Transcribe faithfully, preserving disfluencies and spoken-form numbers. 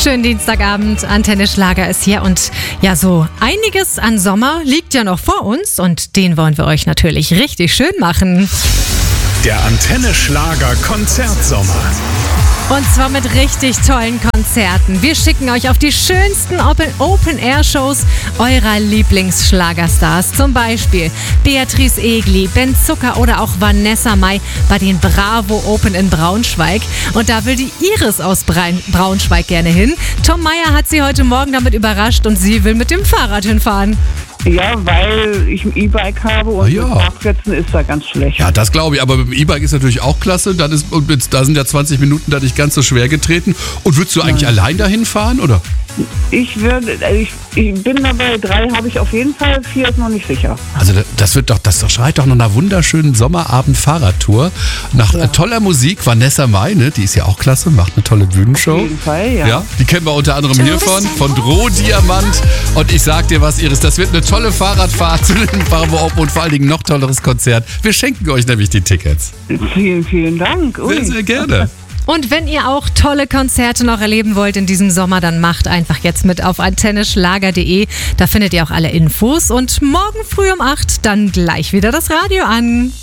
Schönen Dienstagabend, Antenne Schlager ist hier und ja, so einiges an Sommer liegt ja noch vor uns und den wollen wir euch natürlich richtig schön machen. Der Antenne Schlager Konzertsommer. Und zwar mit richtig tollen Konzerten. Wir schicken euch auf die schönsten Open-Air-Shows eurer Lieblingsschlagerstars. Zum Beispiel Beatrice Egli, Ben Zucker oder auch Vanessa Mai bei den Bravo Open in Braunschweig. Und da will die Iris aus Braunschweig gerne hin. Tom Meyer hat sie heute Morgen damit überrascht und sie will mit dem Fahrrad hinfahren. Ja, weil ich ein E-Bike habe und Ja. mit Parkplätzen ist da ganz schlecht. Ja, das glaube ich. Aber mit dem E-Bike ist natürlich auch klasse. Dann ist, und jetzt, da sind ja zwanzig Minuten da nicht ganz so schwer getreten. Und würdest du eigentlich allein dahin fahren, oder? Ich würde, ich, ich bin dabei, drei habe ich auf jeden Fall, vier ist noch nicht sicher. Also das wird doch, das schreit doch nach einer wunderschönen Sommerabend-Fahrradtour. Nach Ja. toller Musik. Vanessa Mai, ne, die ist ja auch klasse, macht eine tolle Bühnenshow. Auf jeden Fall, ja. Ja, die kennen wir unter anderem hiervon, von Drohdiamant. Und ich sag dir was, Iris, das wird eine tolle Fahrradfahrt zu den Bravo Open und vor allen Dingen noch tolleres Konzert. Wir schenken euch nämlich die Tickets. Vielen, vielen Dank. Ui. Sehr, sehr gerne. Und wenn ihr auch tolle Konzerte noch erleben wollt in diesem Sommer, dann macht einfach jetzt mit auf antenne schlager punkt de. Da findet ihr auch alle Infos und morgen früh um acht dann gleich wieder das Radio an.